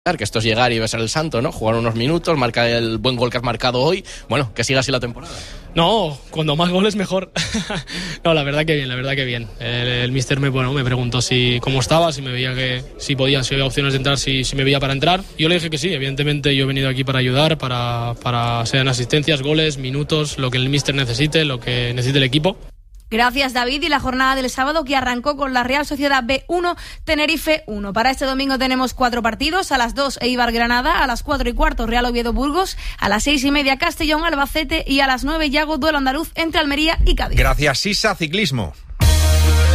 que esto es llegar y besar el santo, ¿no? Jugar unos minutos, marcar el buen gol que has marcado hoy, bueno, que siga así la temporada. No, cuando más goles mejor. No, la verdad que bien. El míster me preguntó cómo estaba, si me veía si había opciones de entrar, si me veía para entrar. Yo le dije que sí, evidentemente yo he venido aquí para ayudar, para sean asistencias, goles, minutos, lo que el míster necesite, lo que necesite el equipo. Gracias, David. Y la jornada del sábado que arrancó con la Real Sociedad B1, Tenerife 1. Para este domingo tenemos 4 partidos. A las 2 Eibar-Granada, a las 4:15 Real Oviedo-Burgos, a las 6:30 Castellón-Albacete y a las 9 Yago, duelo andaluz entre Almería y Cádiz. Gracias, Sisa. Ciclismo.